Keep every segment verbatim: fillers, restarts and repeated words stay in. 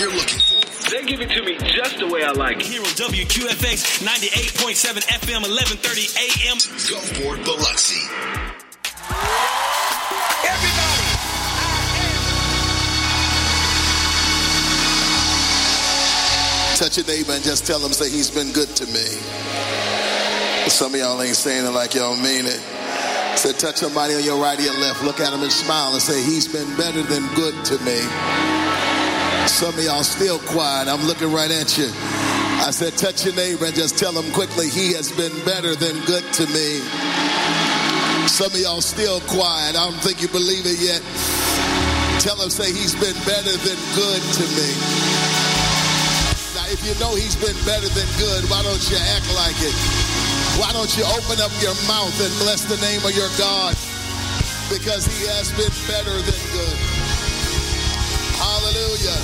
you're looking for. They give it to me just the way I like it. Here on W Q F X ninety-eight point seven F M, eleven thirty A M. Gulfport, Biloxi. Everybody! Touch your neighbor and just tell him, say, he's been good to me. Some of y'all ain't saying it like y'all mean it. Say, touch somebody on your right or your left. Look at him and smile and say, he's been better than good to me. Some of y'all still quiet. I'm looking right at you. I said, touch your neighbor and just tell him quickly, he has been better than good to me. Some of y'all still quiet. I don't think you believe it yet. Tell him, say, he's been better than good to me. Now, if you know he's been better than good, why don't you act like it? Why don't you open up your mouth and bless the name of your God? Because he has been better than good. Hallelujah.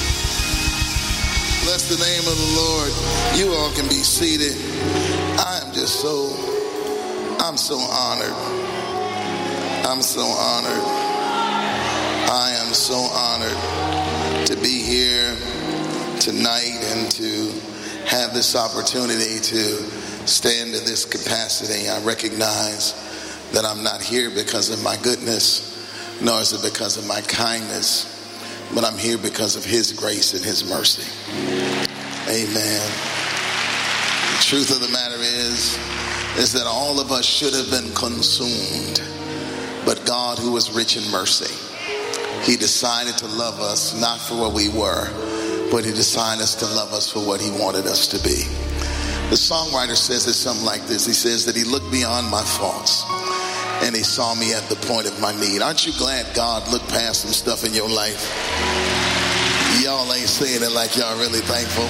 Bless the name of the Lord. You all can be seated. I am just so, I'm so honored. I'm so honored. I am so honored to be here tonight and to have this opportunity to stand in this capacity. I recognize that I'm not here because of my goodness, nor is it because of my kindness, but I'm here because of his grace and his mercy. Amen. The truth of the matter is, is that all of us should have been consumed, but God, who is rich in mercy, he decided to love us not for what we were, but he decided us to love us for what he wanted us to be. The songwriter says it something like this. He says that he looked beyond my faults and he saw me at the point of my need. Aren't you glad God looked past some stuff in your life? Y'all ain't saying it like y'all really thankful.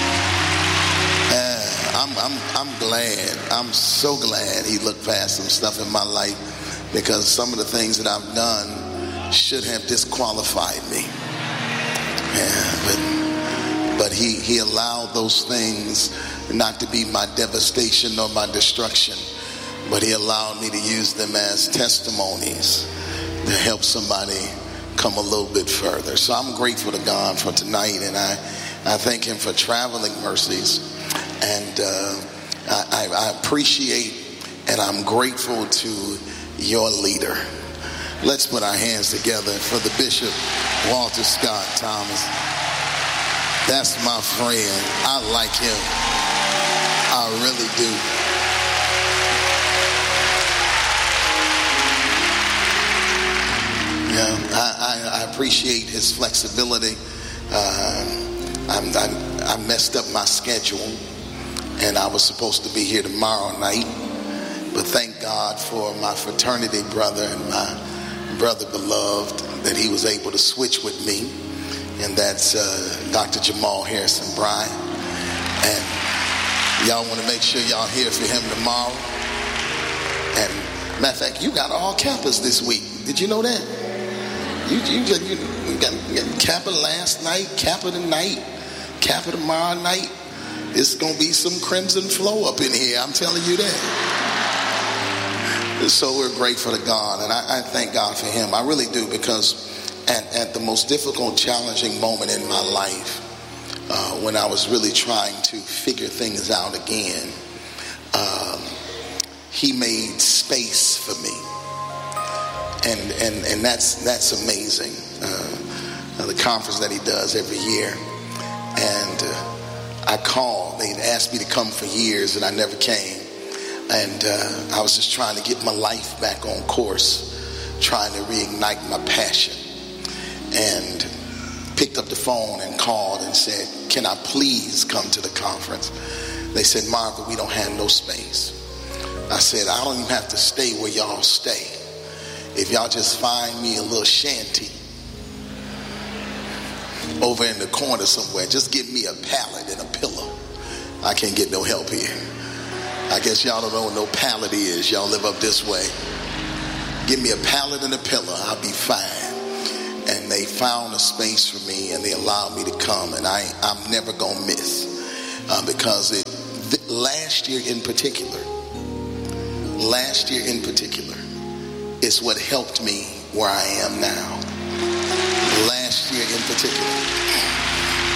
Uh, I'm, I'm, I'm glad. I'm so glad he looked past some stuff in my life, because some of the things that I've done should have disqualified me. Yeah, but, but he, he allowed those things not to be my devastation or my destruction, but he allowed me to use them as testimonies to help somebody come a little bit further. So I'm grateful to God for tonight, and I, I thank him for traveling mercies, and uh, I, I appreciate and I'm grateful to your leader. Let's put our hands together for the Bishop Walter Scott Thomas. That's my friend. I like him. I really do. Yeah, I, I, I appreciate his flexibility. Uh, I'm, I, I messed up my schedule, and I was supposed to be here tomorrow night. But thank God for my fraternity brother and my brother beloved, that he was able to switch with me. And that's uh, Doctor Jamal Harrison Bryant. And y'all want to make sure y'all here for him tomorrow. And matter of fact, you got all Kappas this week. Did you know that? You, you, you, you got, you got Kappa last night, Kappa tonight, Kappa tomorrow night. It's going to be some crimson flow up in here. I'm telling you that. So we're grateful to God, and I, I thank God for him. I really do, because at, at the most difficult, challenging moment in my life, uh, when I was really trying to figure things out again, um, he made space for me, and and and that's that's amazing. Uh, the conference that he does every year, and uh, I called. They'd asked me to come for years, and I never came. And uh, I was just trying to get my life back on course, trying to reignite my passion. And picked up the phone and called and said, can I please come to the conference? They said, Margaret, we don't have no space. I said, I don't even have to stay where y'all stay. If y'all just find me a little shanty over in the corner somewhere, just give me a pallet and a pillow. I can't get no help here. I guess y'all don't know what no pallet is. Y'all live up this way. Give me a pallet and a pillow. I'll be fine. And they found a space for me, and they allowed me to come. And I, I'm never going to miss. Uh, because it, th- last year in particular, last year in particular, is what helped me where I am now. Last year in particular.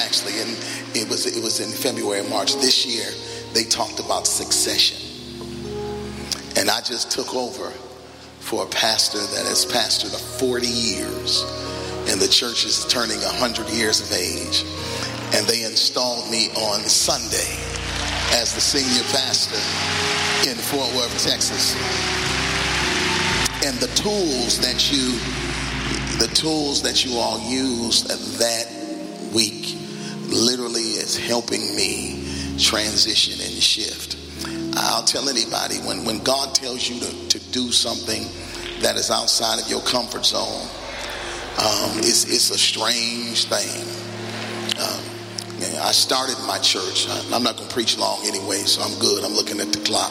actually, and it was it was in February, March this year. They talked about succession, and I just took over for a pastor that has pastored forty years, and the church is turning one hundred years of age, and they installed me on Sunday as the senior pastor in Fort Worth, Texas. And the tools that you the tools that you all used that week literally is helping me transition and shift. I'll tell anybody, when, when God tells you to, to do something that is outside of your comfort zone, um, it's, it's a strange thing. Um, I started my church. I'm not going to preach long anyway, so I'm good. I'm looking at the clock.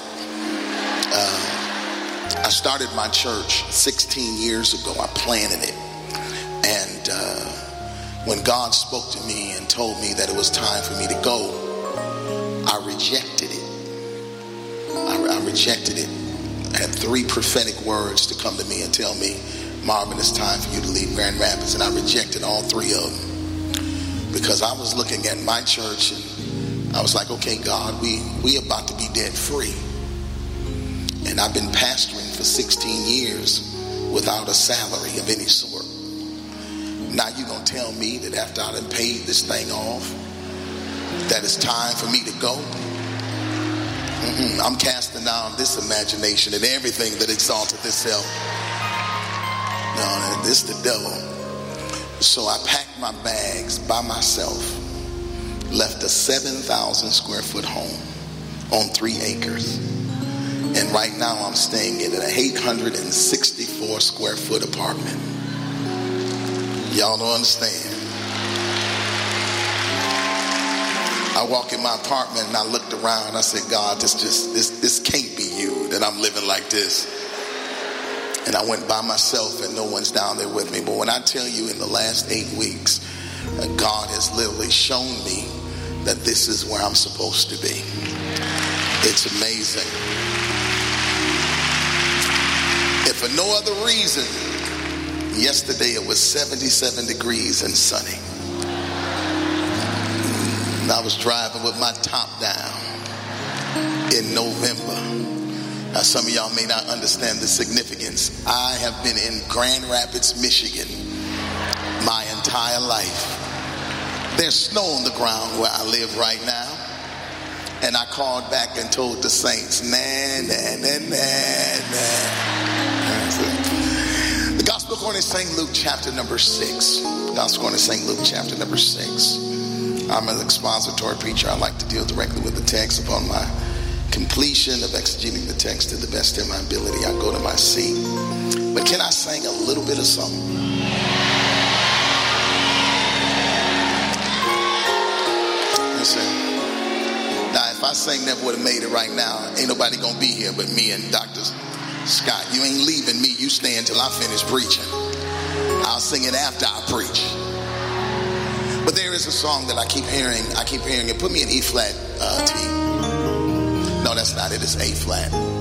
Uh, I started my church sixteen years ago. I planted it. And uh, when God spoke to me and told me that it was time for me to go, I rejected it. I, I rejected it. I had three prophetic words to come to me and tell me, Marvin, it's time for you to leave Grand Rapids. And I rejected all three of them because I was looking at my church and I was like, okay, God, we, we about to be debt free. And I've been pastoring for sixteen years without a salary of any sort. Now you're going to tell me that after I done paid this thing off, that it's time for me to go? Mm-mm. I'm casting down this imagination and everything that exalteth itself. No, this is the devil. So I packed my bags by myself, left a seven thousand square foot home on three acres. And right now I'm staying in an eight hundred sixty-four square foot apartment. Y'all don't understand. I walk in my apartment and I looked around and I said, God, this just this this can't be you that I'm living like this. And I went by myself and no one's down there with me. But when I tell you in the last eight weeks, uh, God has literally shown me that this is where I'm supposed to be. It's amazing. If for no other reason, yesterday it was seventy-seven degrees and sunny. And I was driving with my top down in November. Now some of y'all may not understand the significance. I have been in Grand Rapids, Michigan my entire life. There's snow on the ground where I live right now. And I called back and told the saints, nah, nah, nah, nah, nah. The gospel according to Saint Luke chapter number six. The gospel according to Saint Luke chapter number six. I'm an expository preacher. I like to deal directly with the text. Upon my completion of exegeting the text to the best of my ability, I go to my seat. But can I sing a little bit of something? Listen. Now, if I sang Never Would Have Made It right now, ain't nobody gonna be here but me and Doctor Scott. You ain't leaving me. You stay until I finish preaching. I'll sing it after I preach. But there is a song that I keep hearing. I keep hearing it. Put me in E flat, uh, T. No, that's not it. It's A flat.